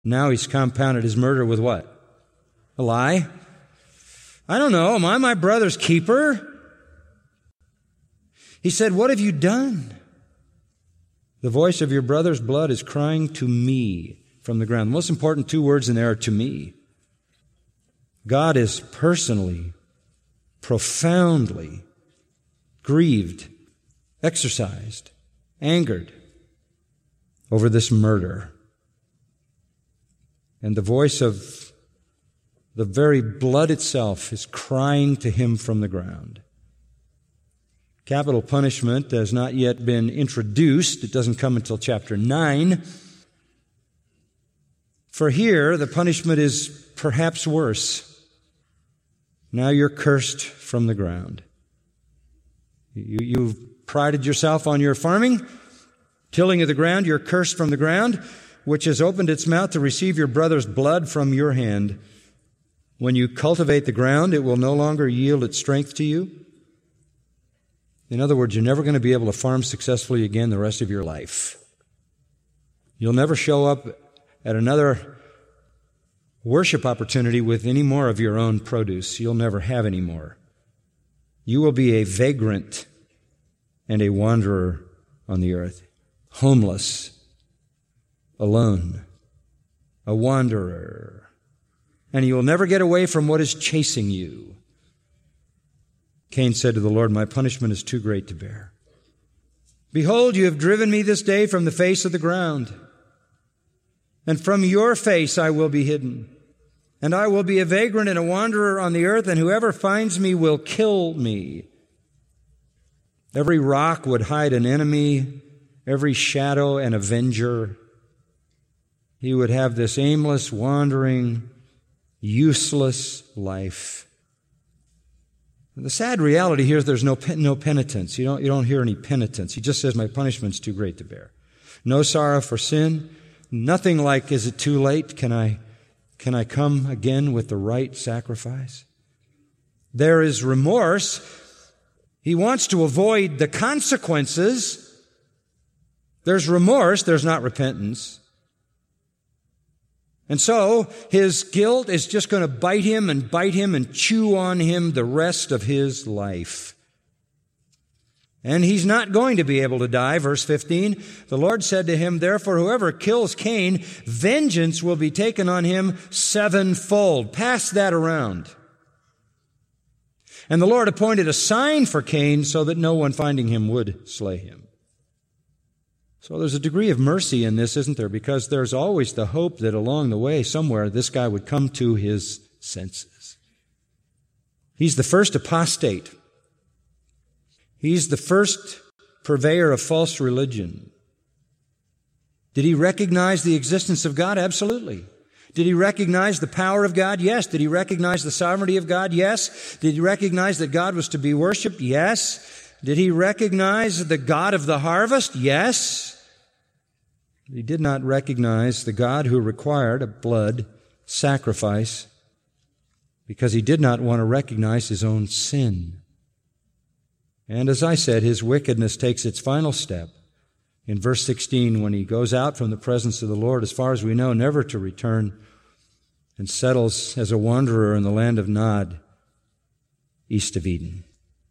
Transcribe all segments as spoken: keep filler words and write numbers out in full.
Now he's compounded his murder with what? A lie? I don't know. Am I my brother's keeper? He said, what have you done? The voice of your brother's blood is crying to me from the ground. The most important two words in there are to me. God is personally, profoundly grieved, exercised, angered over this murder. And the voice of the very blood itself is crying to him from the ground. Capital punishment has not yet been introduced. It doesn't come until chapter nine. For here, the punishment is perhaps worse. Now you're cursed from the ground. You, you've prided yourself on your farming, tilling of the ground. You're cursed from the ground, which has opened its mouth to receive your brother's blood from your hand. When you cultivate the ground, it will no longer yield its strength to you. In other words, you're never going to be able to farm successfully again the rest of your life. You'll never show up at another worship opportunity with any more of your own produce. You'll never have any more. You will be a vagrant and a wanderer on the earth, homeless, alone, a wanderer. And you will never get away from what is chasing you. Cain said to the Lord, my punishment is too great to bear. Behold, you have driven me this day from the face of the ground, and from your face I will be hidden. And I will be a vagrant and a wanderer on the earth, and whoever finds me will kill me. Every rock would hide an enemy, every shadow an avenger. He would have this aimless, wandering, useless life. The sad reality here is there's no no penitence. You don't, you don't hear any penitence. He just says, my punishment's too great to bear. No sorrow for sin. Nothing like, is it too late? Can I, can I come again with the right sacrifice? There is remorse. He wants to avoid the consequences. There's remorse. There's not repentance. And so his guilt is just going to bite him and bite him and chew on him the rest of his life. And he's not going to be able to die. Verse fifteen, the Lord said to him, therefore whoever kills Cain, vengeance will be taken on him sevenfold. Pass that around. And the Lord appointed a sign for Cain so that no one finding him would slay him. So there's a degree of mercy in this, isn't there? Because there's always the hope that along the way, somewhere, this guy would come to his senses. He's the first apostate. He's the first purveyor of false religion. Did he recognize the existence of God? Absolutely. Did he recognize the power of God? Yes. Did he recognize the sovereignty of God? Yes. Did he recognize that God was to be worshiped? Yes. Did he recognize the God of the harvest? Yes. He did not recognize the God who required a blood sacrifice because he did not want to recognize his own sin. And as I said, his wickedness takes its final step in verse sixteen when he goes out from the presence of the Lord, as far as we know, never to return, and settles as a wanderer in the land of Nod, east of Eden.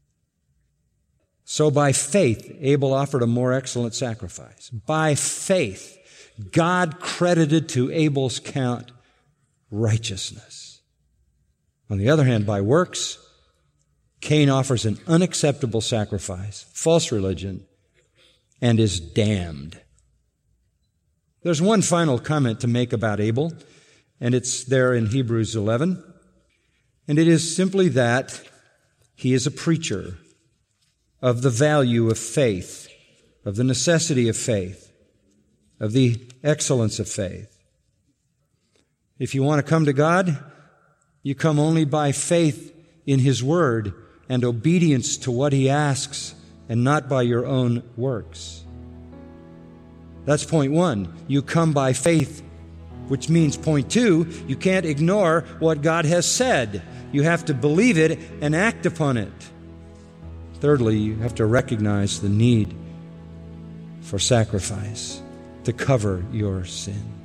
So by faith, Abel offered a more excellent sacrifice. By faith, God credited to Abel's count righteousness. On the other hand, by works, Cain offers an unacceptable sacrifice, false religion, and is damned. There's one final comment to make about Abel, and it's there in Hebrews eleven. And it is simply that he is a preacher of the value of faith, of the necessity of faith, of the excellence of faith. If you want to come to God, you come only by faith in His Word and obedience to what He asks, and not by your own works. That's point one. You come by faith, which means point two, you can't ignore what God has said. You have to believe it and act upon it. Thirdly, you have to recognize the need for sacrifice to cover your sin.